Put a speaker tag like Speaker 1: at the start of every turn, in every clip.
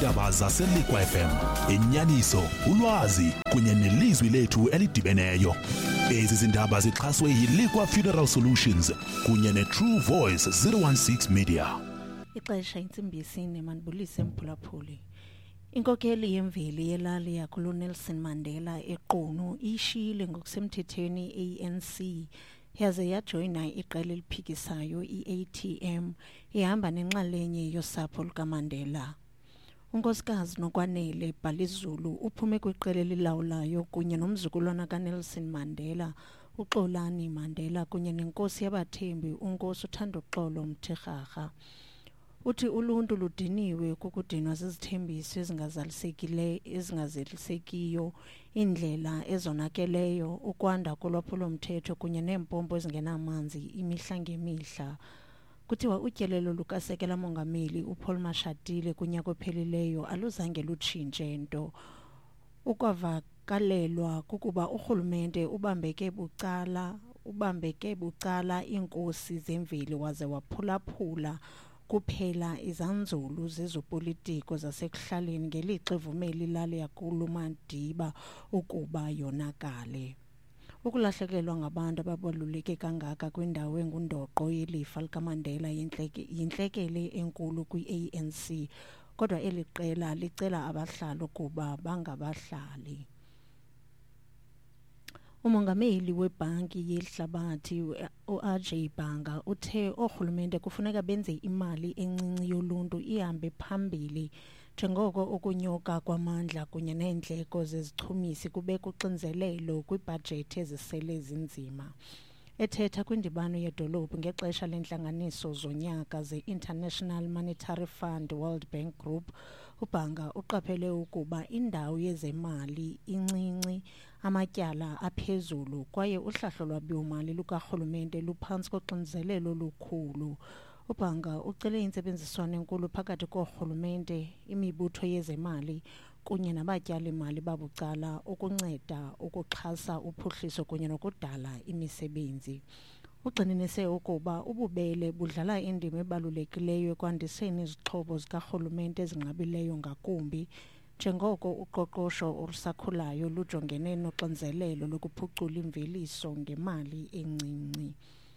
Speaker 1: izindaba zaseLikwa FM, inyaniso, ulwazi kunye nelizwi lethu elidibeneyo. Ezi zindaba zixhaswe yiLikwa Funeral Solutions kunye neTrue Voice 016 Media.
Speaker 2: Ixesha intsimbi yesine manibulise mphulaphuli. Inkokeli yemveli yelali yakulo Nelson Mandela eQunu ishile ngokusemthethweni ANC yaze yajoyina iqela eliphikisayo iATM ihamba nenxalenye yosapho lukaMandela. Unkosikazi Nokwanele Bhalizulu uphume kwiqela elilawulayo kunye nomzukulwana kaNelson Mandela, uXolani Mandela kunye nenkosi yabathembi uNkosi uThandoxolo Mthirharha. Uthi uluntu ludiniwe kukudinwa zizithembiso ezingazelisekiyo, indlela ezonakeleyo, ukwanda kolwaphulo-mthetho kunye neempompo ezingenamanzi imihla ngemihla. Kuthiwa utyelelo lukasekela mongameli uPaul Mashatile kunyaka ophelileyo aluzange lutshintshe nto. Ukwavakalelwa kukuba urhulumente ubambeke bucala iinkosi zemveli waze waphulaphula kuphela izanzulu zezopolitiko zasekuhlaleni ngelixa ivumela ilali yakulo Madiba ukuba yonakale. Ukulahlekelwa ngabantu ababaluleke kangaka kwindawo engundoqo yelifa likaMandela yintlekele enkulu kwi-ANC, kodwa eli qela licela abahlali ukuba bangabahlali. Umongameli webhanki yehlabathi uRJ Bhanga uthe oorhulumente kufuneka benze imali encinci yoluntu ihambe phambili njengoko ukunyuka kwamandla kunye neendleko zezichumisi kubeka uxinzelelo kwibhajethi ezisele zinzima. Ethetha kwindibano yedolophu ngexesha lentlanganiso zonyaka ze-International Monetary Fund World Bank Group, uBhanga uqaphele ukuba indawo yezemali incinci, amatyala aphezulu kwaye uhlahlo lwabiwo-mali lukarhulumente luphantsi koxinzelelo olukhulu. uBhanga ucele intsebenziswano enkulu phakathi koorhulumente, imibutho yezemali kunye nabatyali-mali babucala ukunceda ukuxhasa uphuhliso kunye nokudala imisebenzi. Ugxininise ukuba ububele budlala indima ebalulekileyo ekwandiseni izixhobo zikarhulumente ezinqabileyo ngakumbi, njengoko uqoqosho olusakhulayo lujongene noxinzelelo lokuphucula imveliso ngemali encinci.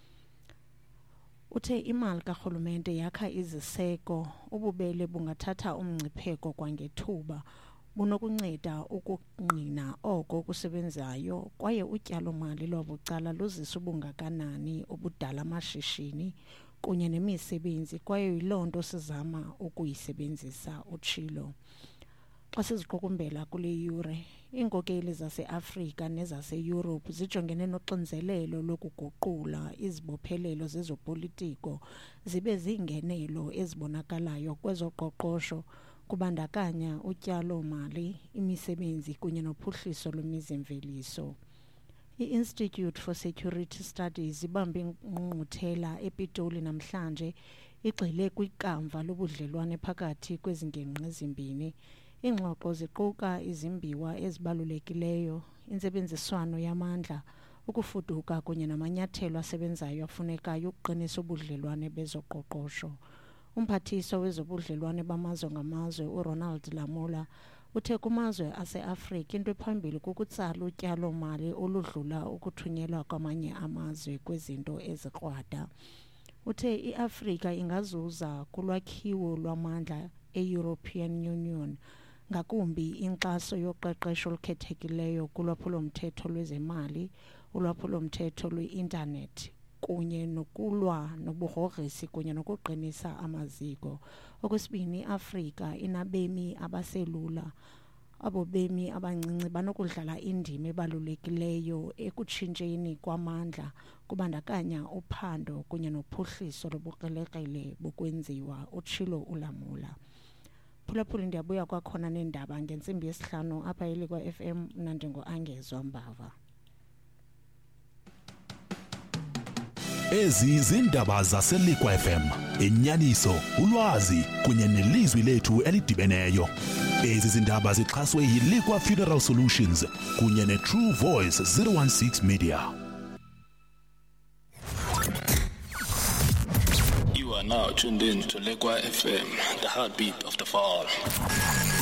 Speaker 2: Uthe imali karhulumente yakha iziseko, ububele bungathatha umngcipheko kwangethuba, bunokunceda ukungqina oko kusebenzayo kwaye utyalo-mali lwabucala luzisa ubungakanani obudala amashishini kunye nemisebenzi kwaye yiloo nto sizama ukuyisebenzisa, utshilo. Xa siziqukumbela kule yure, iinkokeli zase-Afrika nezase-Europe zijongene noxinzelelo lokuguqula izibophelelo zezopolitiko zibe ziingenelo ezibonakalayo kwezoqoqosho, kubandakanya utyalo-mali, imisebenzi kunye nophuhliso lwemizi-mveliso. I-Institute for Security Studies ibambe ingqungquthela ePitoli namhlanje igxile kwikamva lobudlelwane phakathi kwezi ngingqi ezimbini. Iingxoxo ziquka izimbiwa ezibalulekileyo, intsebenziswano yamandla, ukufuduka kunye namanyathelo asebenzayo afunekayo ukuqinisa ubudlelwane bezoqoqosho. Umphathiswa wezobudlelwane bamazwe ngamazwe uRonald Lamola uthe kumazwe ase-Afrika into ephambili kukutsala utyalo-mali oludlula ukuthunyelwa kwamanye amazwe kwezinto ezikrwada. Uthe iAfrika ingazuza kulwakhiwo lwamandla e-European Union, ngakumbi inkxaso yoqeqesho olukhethekileyo kulwaphulo-mthetho lwezemali, ulwaphulo-mthetho lwe-intanethi kunye nokulwa nobugrogrisisi kunye nokuqinisa amaziko. Okwesibini, iAfrika inabemi abaselula. Abo bemi abancinci banokudlala indima ebalulekileyo ekutshintsheni kwamandla, kubandakanya uphando kunye nophuhliso lobukrelekrele bukwenziwa, utshilo uLamula. Phulaphuli ndiyabuya kwakhona neendaba ngentsimbi yesihlanu apha eLikwa FM, mna ndingu-Angezwa Mbava.
Speaker 1: Ezi zindaba zaseLikwa FM, inyaniso, ulwazi kunye nelizwi lethu elidibeneyo. Ezi zindaba zixhaswe yiLikwa Funeral Solutions kunye neTrue Voice 016 Media.
Speaker 3: You are now tuned in to Lekwa FM, the heartbeat of the fall.